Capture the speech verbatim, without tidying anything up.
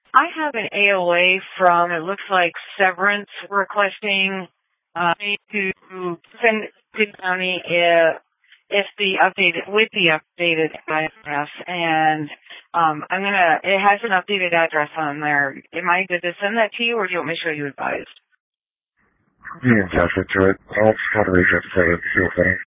I have an A O A from, it looks like Severance, requesting uh, me to send to the county if, if the updated, with the updated address. And um, I'm going to, it has an updated address on there. Am I good to send that to you, or do you want me to show you advised? You can attach it to it. I'll just try to reach out to say it, see what's there.